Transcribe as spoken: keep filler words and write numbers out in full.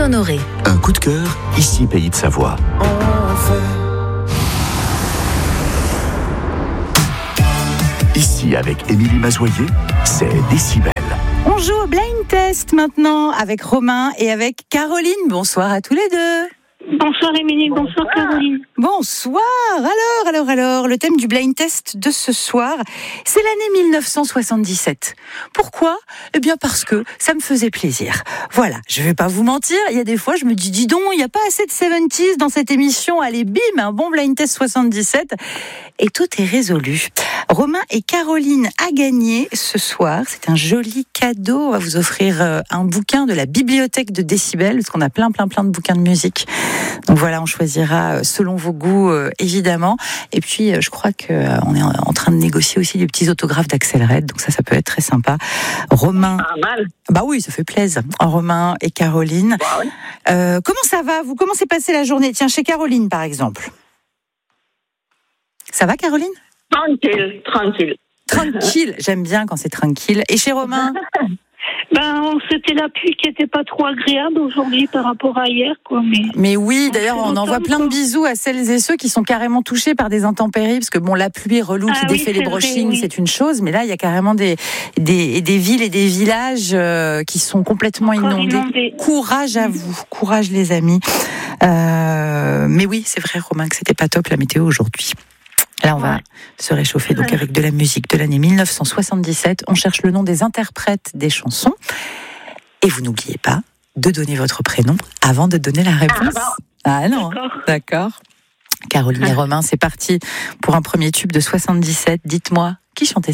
Honoré. Un coup de cœur, ici Pays de Savoie. Ici, avec Émilie Mazoyer, c'est Décibel. On joue au blind test maintenant avec Romain et avec Caroline. Bonsoir à tous les deux. Bonsoir Émilie, bonsoir, bonsoir Caroline. Bonsoir. Alors, alors, alors, le thème du blind test de ce soir, c'est l'année mille neuf cent soixante-dix-sept. Pourquoi ? Eh bien parce que ça me faisait plaisir. Voilà, je vais pas vous mentir, il y a des fois je me dis, dis donc, il n'y a pas assez de soixante-dix dans cette émission. Allez, bim, un bon blind test soixante-dix-sept. Et tout est résolu. Romain et Caroline a gagné ce soir. C'est un joli cadeau. On va vous offrir un bouquin de la bibliothèque de Décibel, parce qu'on a plein, plein, plein de bouquins de musique. Donc voilà, on choisira selon vos goûts, évidemment. Et puis, je crois qu'on est en train de négocier aussi des petits autographes d'Axel Red. Donc ça, ça peut être très sympa. Romain. Pas mal. Bah oui, ça fait plaisir. Romain et Caroline. Bah oui. Euh, comment ça va, vous? Comment s'est passée la journée? Tiens, chez Caroline, par exemple. Ça va, Caroline? Tranquille, tranquille. Tranquille, j'aime bien quand c'est tranquille. Et chez Romain? Ben, c'était la pluie qui était pas trop agréable aujourd'hui par rapport à hier, quoi. Mais, mais oui, d'ailleurs, on envoie plein de bisous à celles et ceux qui sont carrément touchés par des intempéries, parce que bon, la pluie relou qui ah, défait oui, les brochings, vrai, oui. c'est une chose, mais là, il y a carrément des, des, des villes et des villages euh, qui sont complètement inondés. inondés. Courage à vous, courage les amis. Euh, mais oui, c'est vrai, Romain, que c'était pas top la météo aujourd'hui. Là, on va ouais. se réchauffer donc avec de la musique de l'année mille neuf cent soixante-dix-sept. On cherche le nom des interprètes des chansons. Et vous n'oubliez pas de donner votre prénom avant de donner la réponse. Ah, ah non, d'accord. d'accord. Caroline et Romain, c'est parti pour un premier tube de soixante-dix-sept. Dites-moi, qui chantait ça ?